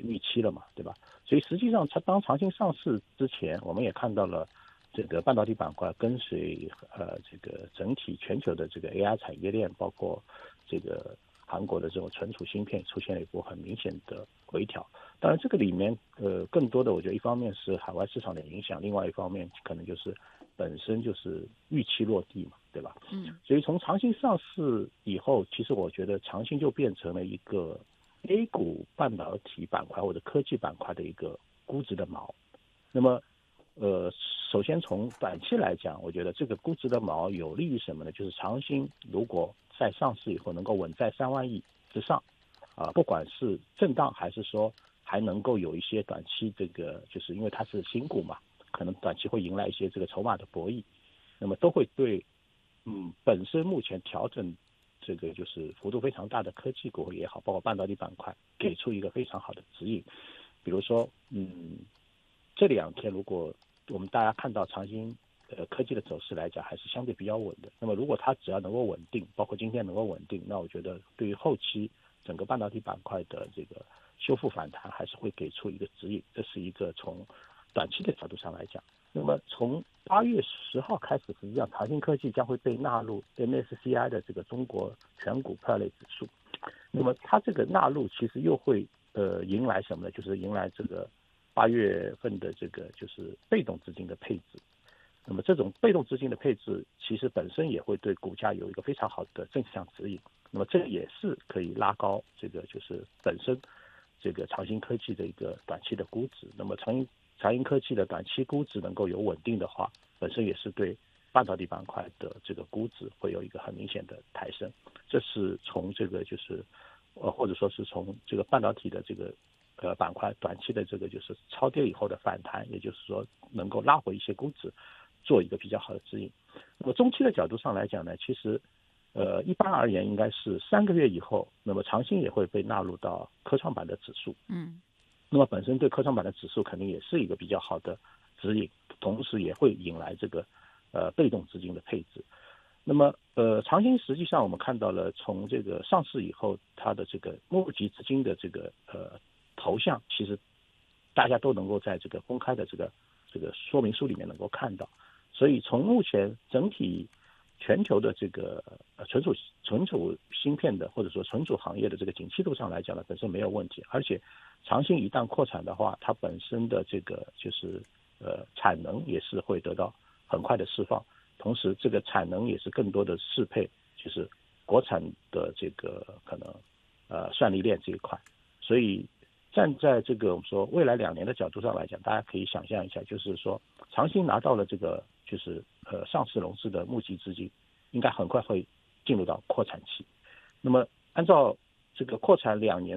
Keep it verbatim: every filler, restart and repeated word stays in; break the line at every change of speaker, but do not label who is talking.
预期了嘛，对吧？所以实际上它当长兴上市之前，我们也看到了这个半导体板块跟随呃这个整体全球的这个 A I 产业链，包括这个韩国的这种存储芯片出现了一波很明显的回调。当然这个里面呃更多的我觉得一方面是海外市场的影响，另外一方面可能就是本身就是预期落地嘛，对吧？
嗯，
所以从长兴上市以后，其实我觉得长兴就变成了一个 A 股半导体板块或者科技板块的一个估值的锚。那么呃，首先从短期来讲，我觉得这个估值的锚有利于什么呢？就是长兴如果在上市以后能够稳在三万亿之上，啊、呃，不管是震荡还是说还能够有一些短期这个，就是因为它是新股嘛，可能短期会迎来一些这个筹码的博弈，那么都会对嗯本身目前调整这个就是幅度非常大的科技股也好，包括半导体板块，给出一个非常好的指引。比如说，嗯，这两天如果我们大家看到长兴呃科技的走势来讲，还是相对比较稳的。那么如果它只要能够稳定，包括今天能够稳定，那我觉得对于后期整个半导体板块的这个修复反弹，还是会给出一个指引。这是一个从短期的角度上来讲。那么从八月十号开始，实际上长兴科技将会被纳入 M S C I 的这个中国全股票类指数。那么它这个纳入其实又会呃迎来什么呢？就是迎来这个八月份的这个就是被动资金的配置。那么这种被动资金的配置，其实本身也会对股价有一个非常好的正向指引。那么这也是可以拉高这个就是本身这个长兴科技的一个短期的估值。那么长兴长兴科技的短期估值能够有稳定的话，本身也是对半导体板块的这个估值会有一个很明显的抬升。这是从这个就是呃或者说是从这个半导体的这个呃板块短期的这个就是超跌以后的反弹，也就是说能够拉回一些估值，做一个比较好的指引。那么中期的角度上来讲呢，其实呃一般而言应该是三个月以后，那么长兴也会被纳入到科创板的指数。
嗯，
那么本身对科创板的指数肯定也是一个比较好的指引，同时也会引来这个呃被动资金的配置。那么呃长兴实际上我们看到了从这个上市以后，它的这个募集资金的这个呃头像，其实大家都能够在这个公开的这个这个说明书里面能够看到。所以从目前整体全球的这个呃存储存储芯片的或者说存储行业的这个景气度上来讲呢，本身没有问题。而且长兴一旦扩产的话，它本身的这个就是呃产能也是会得到很快的释放，同时这个产能也是更多的适配就是国产的这个可能呃算力链这一块。所以站在这个我们说未来两年的角度上来讲，大家可以想象一下，就是说长兴拿到了这个就是呃上市融资的募集资金，应该很快会进入到扩产期。那么按照这个扩产两年